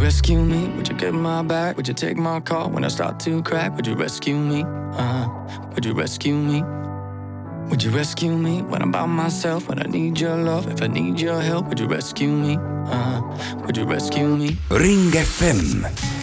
rescue me? Would you get my back? Would you take my call when I start to crack? Would you rescue me? Would you rescue me? Would you rescue me when I'm by myself? When I need your love, if I need your help, would you rescue me? Would you rescue me? Ring FM